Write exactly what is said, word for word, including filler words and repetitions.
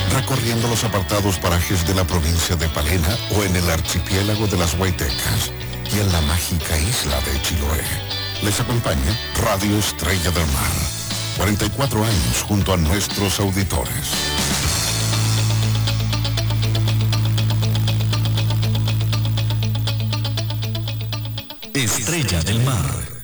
recorriendo los apartados parajes de la provincia de Palena o en el archipiélago de las Huaytecas y en la mágica isla de Chiloé. Les acompaña Radio Estrella del Mar. cuarenta y cuatro años junto a nuestros auditores. Estrella del Mar.